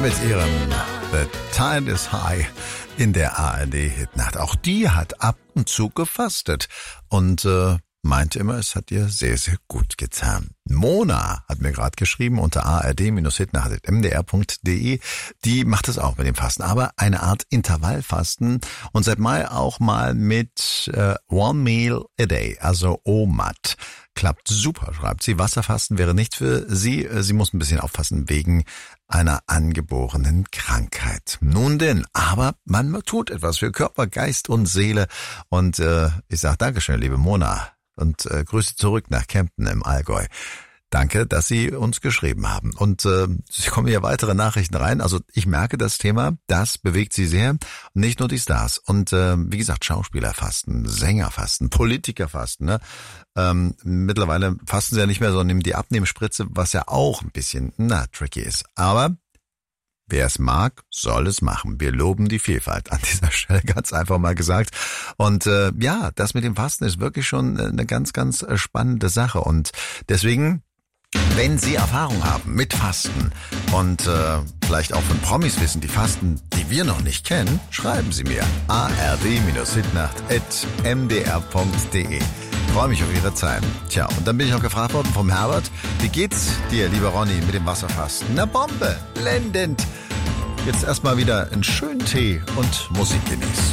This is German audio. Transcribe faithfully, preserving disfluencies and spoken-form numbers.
mit ihrem The Tide is High in der A R D-Hitnacht. Auch die hat ab und zu gefastet und äh, meinte immer, es hat ihr sehr, sehr gut getan. Mona hat mir gerade geschrieben unter a r d Hitnacht punkt m d r punkt d e. Die macht es auch mit dem Fasten, aber eine Art Intervallfasten und seit Mai auch mal mit äh, One Meal a Day, also O M A D. Klappt super, schreibt sie. Wasserfasten wäre nicht für sie. Sie muss ein bisschen aufpassen wegen einer angeborenen Krankheit. Nun denn, aber man tut etwas für Körper, Geist und Seele. Und äh, ich sage Dankeschön, liebe Mona. Und äh, Grüße zurück nach Kempten im Allgäu. Danke, dass Sie uns geschrieben haben. Und äh, es kommen ja weitere Nachrichten rein. Also ich merke, das Thema, das bewegt Sie sehr. Nicht nur die Stars. Und äh, wie gesagt, Schauspieler fasten, Sänger fasten, Politiker fasten. Ne? Ähm, mittlerweile fasten sie ja nicht mehr, sondern nehmen die Abnehmspritze, was ja auch ein bisschen, na, tricky ist. Aber wer es mag, soll es machen. Wir loben die Vielfalt an dieser Stelle, ganz einfach mal gesagt. Und äh, ja, das mit dem Fasten ist wirklich schon eine ganz, ganz spannende Sache. Und deswegen, wenn Sie Erfahrung haben mit Fasten und äh, vielleicht auch von Promis wissen, die Fasten, die wir noch nicht kennen, schreiben Sie mir a r d Hitnacht at m d r punkt d e. Freue mich auf Ihre Zeit. Tja, und dann bin ich noch gefragt worden vom Herbert, wie geht's dir, lieber Ronny, mit dem Wasserfasten? Na Bombe, blendend. Jetzt erstmal wieder einen schönen Tee und Musik genießen.